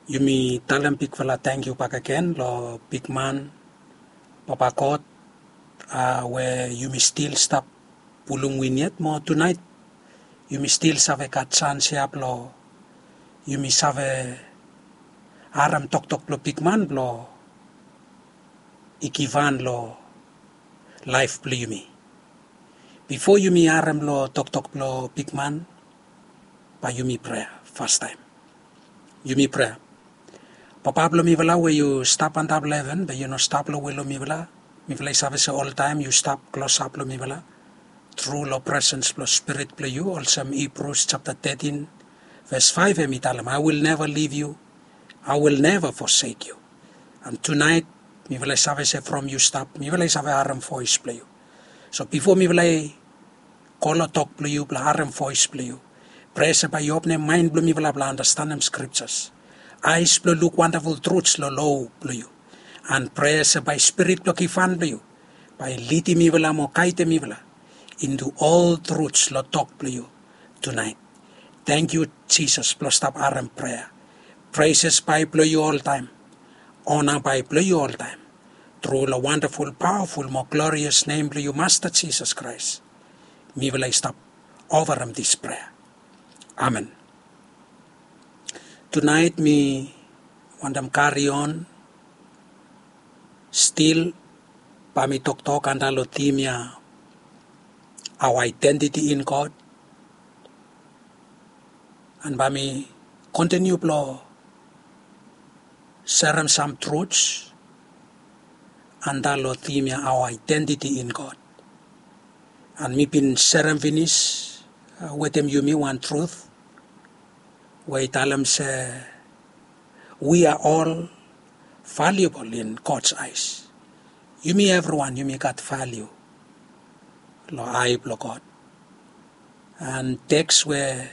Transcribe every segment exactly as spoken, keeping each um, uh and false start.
Yumi talam pik vala thank you pakaken lo big man papakot uh, where yumi still stop pulung winyet mo tonight yumi still save kat chance siap lo yumi save aram tok tok lo big man lo ikivan lo life plo yumi before yumi aram lo tok tok lo big man pa yumi prayer first time yumi prayer Papa lo mi vala where you stop on top eleven, but you know stop lo where lo mi vala. Mi vala service all time you stop close up lo mi vala. Through lo presence lo spirit lo you. Also Hebrews chapter thirteen verse five emi talam. I will never leave you. I will never forsake you. And tonight mi vala service from you stop. Mi vala service aram voice lo you. So before mi vala call talk lo you bla aram voice lo you. Pray sa pa you open mind lo mi vala bla understand them scriptures. Eyes blow look wonderful truths lo low blow you. And prayers by spirit lo kifan blow you. By liti mi vela mo kaite mi vela. Into all truths lo talk blow you tonight. Thank you Jesus blow stop aram prayer. Praises by blow you all time. Honor by blow you all time. Through the wonderful, powerful, more glorious name blow you Master Jesus Christ. Mi vela stop over him this prayer. Amen. Tonight me want them carry on still pa mi tok tok andalo timia our identity in God and pa mi continue plo share some truths andalo timia our identity in God and me been share finish uh, with them you me one truth where Talam say we are all valuable in God's eyes. You mean everyone, you mean got value. Lo I lo God. And text where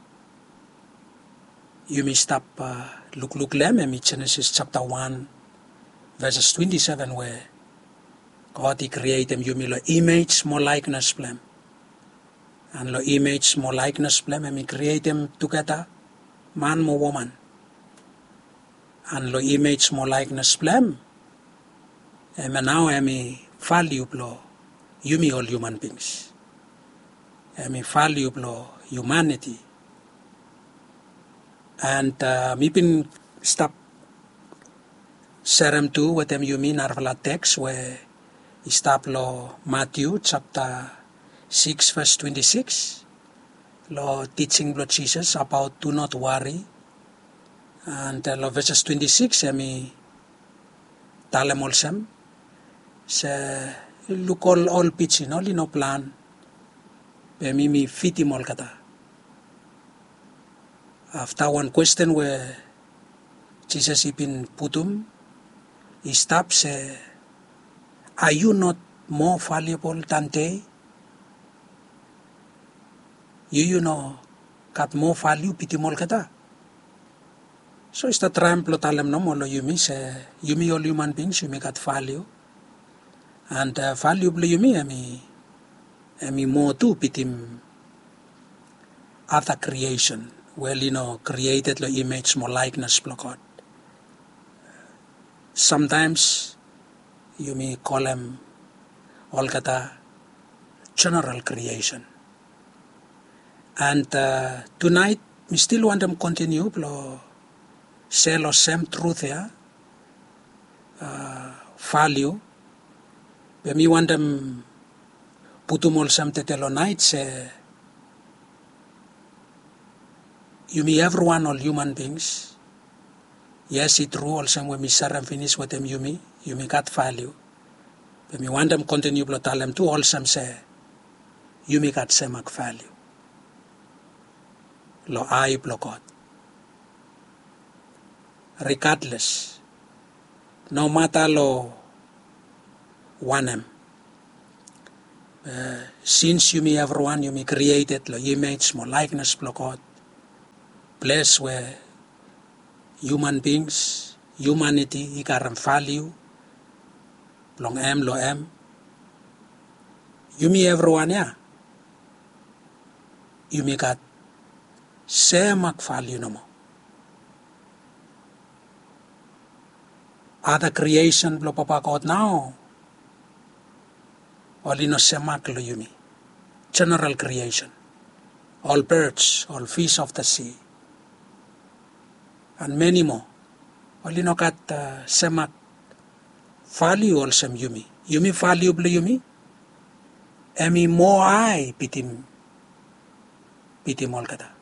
you may stop uh, look look lem in Genesis chapter one verses twenty-seven where God he created them you mean lo image more likeness blem. And lo image more likeness blem and he create them together. Man mo woman. And lo image mo likeness blem. And now I am value lo yumi all human beings. I am value lo humanity. And uh, me been stop serem too with them yumi narvala text where he stop lo Matthew chapter six verse twenty-six. Lo teaching lo Jesus about do not worry and uh, lo verses twenty-six emi talem olsem se look all all pitchin all no plan be mi mi fiti mol kata after one question where Jesus ibn putum he stops say are you not more valuable than they you you know got more value piti mol kata so it's the tramp lo talem no mo lo yumi se yumi all human beings yumi got value and uh, value lo yumi emi emi more too pitim other creation well you know created lo image more likeness lo God sometimes yumi call them all kata general creation. And uh, tonight, we still want them continue to share the same truth here, uh, value. But we want them putumol some tetelo night say, you me everyone, all human beings. Yes, it's true, also when we share and finish with them, you me, you me got value. But we want them continue to tell them to also say, you me got same value. Lo I lo God. Regardless, no matter lo one em. Uh, since you me everyone, you me created lo image, more likeness lo God. Place where human beings, humanity, ikaram value, long em lo em. You me everyone ya. You me got same value no more. other creation blo papakot now. Olino semak lo yumi. General creation. All birds, all fish of the sea. And many more. Olino kat uh, semak value olsem yumi. Yumi value blo yumi. Emi mo ai pitim. Pitim ol kata.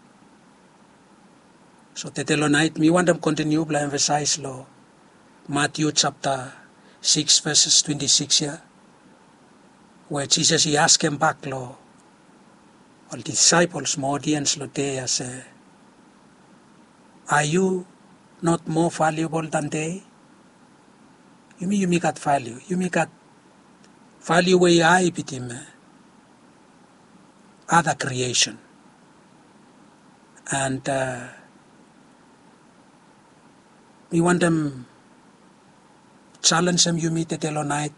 So tetelo night, me want to continue to emphasize lo Matthew chapter six verses twenty-six here, where Jesus he asked him back lo, all the disciples, more audience lo they say, are you not more valuable than they? You mean you make that value? You make that value where I pitim other creation, and. Uh, We want them challenge them you meet telo night.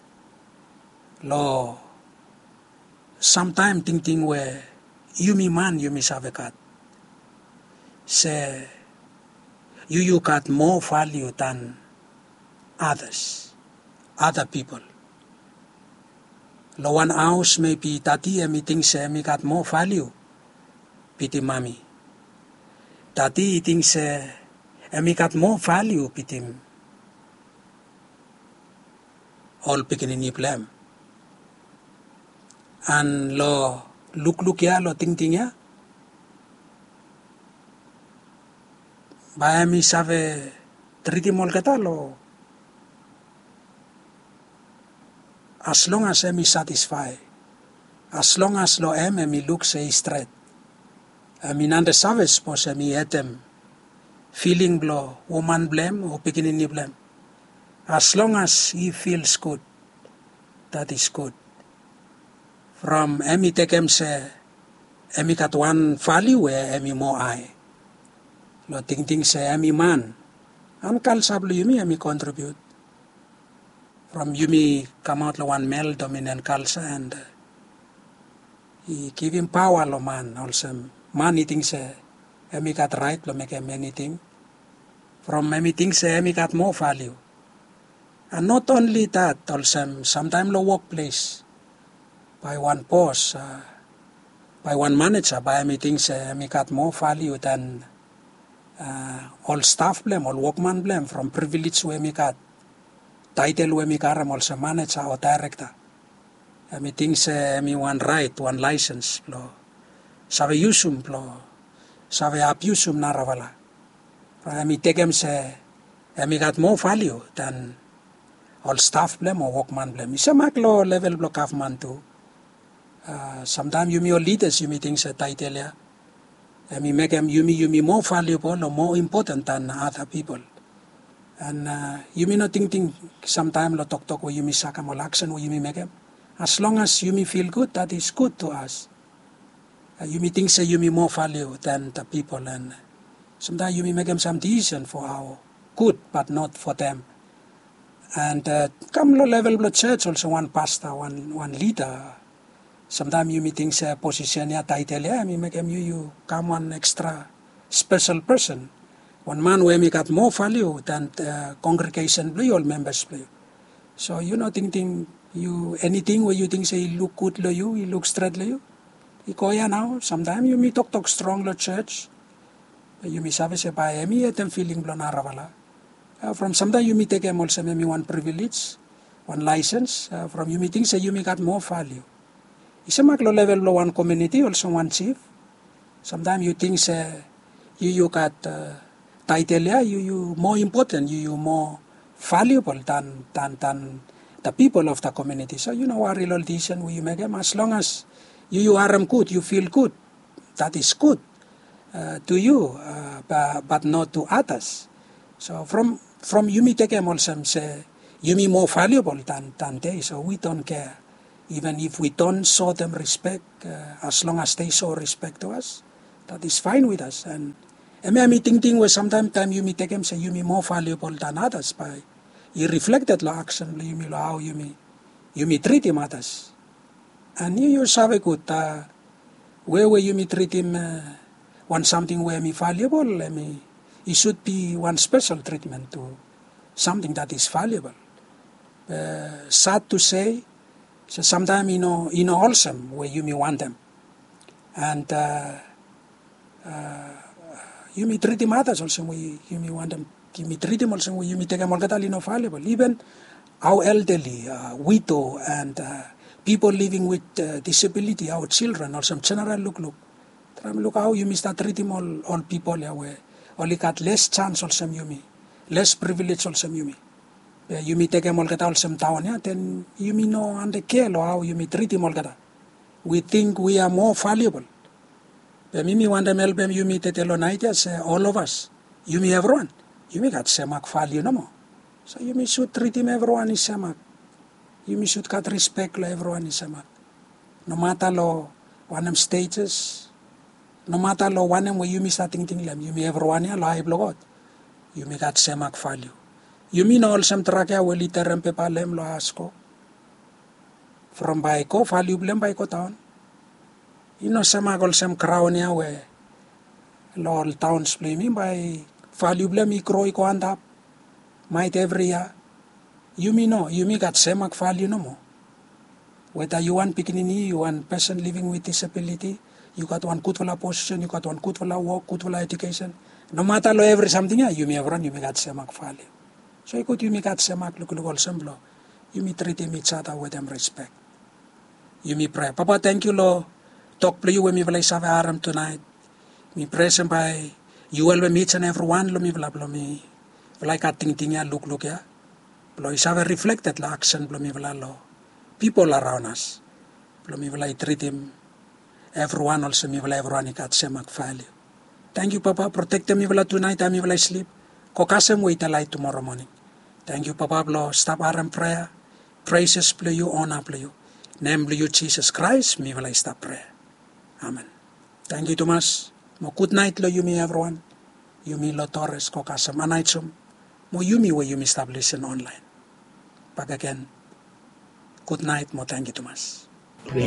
Lo sometime ting ting where you me man you me savekat. Say you you got more value than others, other people. Lo one house maybe tati emi think say me got more value. Piti mami. Tati think say and we got more value pitim all pikinini plan. And lo look look ya lo ting ting ya. Baya mi save triti mol kata lo. As long as emi satisfy, as long as lo em emi look say straight, emi nande saves pos emi etem. Feeling blow, woman blame or pikinini blame. As long as he feels good, that is good. From emi tekem se, emi kat one value where emi mo I. Lo ting ting se emi man. An kal sablo yumi emi contribute. From yumi come out lo one male dominant culture and uh, he give him power lo man also. Man eating se. Emi got right lo make him anything. From anything say emi got more value. And not only that, also sometimes lo workplace by one boss, uh, by one manager, by anything say emi got more value than uh, all staff blame, all workman blame, from privilege we emi got title we emi karam also manager or director. Emi think say emi one right, one license lo sabe yusum lo sabe abusum naravala. Emi tegem se emi got more value than all staff blame or workman blame. Isa maklo level block of man too. Uh, sometimes you me your leaders you me think say title ya. Emi make em you me you me more valuable or more important than other people. And uh, you me not think think sometimes lo talk talk where you me sakam or action where you me make em. As long as you me feel good, that is good to us. Uh, you may think say you may more value than the people, and sometimes you may make them some decision for our good, but not for them. And uh, come low level of church also one pastor, one one leader. Sometimes you may think say position ya title ya, may make them you you come one extra special person. One man where me got more value than the congregation play all members play. So you know thinking you anything where you think say look good lo you, you look straight lo you. Ikoya now, sometimes you may talk talk strong lo church. You may say say by me at them feeling blown aravala. Uh, from sometimes you may take them also maybe one privilege, one license. Uh, from you may think say you may got more value. Isa maklo level lo one community also one chief. Sometimes you think say you you got uh, title ya, you you more important, you you more valuable than than than the people of the community. So you know what real decision you make them as long as you you are good, you feel good. That is good uh, to you, uh, but, but not to others. So from from you may take them also say you may more valuable than than they. So we don't care, even if we don't show them respect. Uh, as long as they show respect to us, that is fine with us. And and me think thing where sometimes time you may take them say you may more valuable than others by you reflected la action you may how you may you may treat him others. And you yourself good uh, where where you may treat him uh, one something where me valuable, I mean, it should be one special treatment to something that is valuable. Uh, sad to say, so sometimes you know, you know, awesome where you may want them, and uh, uh, you may treat them others also where you may want them. You may treat them also where you may take them all you know valuable. Even our elderly, uh, widow, and uh, people living with uh, disability, our children, also general look look. Look how you may start treating all all people yeah, where only got less chance also you may, less privilege also you may. Uh, you may take them all all some town, yeah, then you may know and care how you may treat them all that. We think we are more valuable. Uh, me want them help them you may tell on ideas, uh, all of us. You may everyone. You may got same value no more. So you may should treat him everyone is same. You may should got respect lo everyone is same. No matter lo one of stages, no matter lo one where you may start thinking them, you may everyone ya lo I blogot. You may got same value. You mean all some track ya will iter and pepa lem lo asko. From by ko value blem by ko town. You know some agol some crown ya where lo all towns play me by value blem I crow ko andap. Might every year. You may know, you may got same value no more. Whether you want pickaninny, you want person living with disability, you got one good for position, you got one good for work, good for education. No matter lo every something ya, you may have run, you may got same value. So you could you may got same look look all semblo. You may treat them each other with them respect. You may pray. Papa, thank you lo. Talk to you when me will have aram tonight. Me present by you will be each and every one lo me will blow me. Like a ting ting ya look look ya. Blow is have reflected la action blow me will lo. People around us. Blow me will I treat him. Everyone also me will everyone got same value. Thank you, Papa. Protect me will tonight. I me will I sleep. Kokasem wait a light tomorrow morning. Thank you, Papa. Blow stop aram prayer. Praises blow you, honor blow you. Name blow you Jesus Christ. Me will I stop prayer. Amen. Thank you, Thomas. Mo good night lo you me everyone. You me lo Torres kokasem anaitsum. Mo you me where you me establish online. Back again. Good night. Mo thank you, Thomas.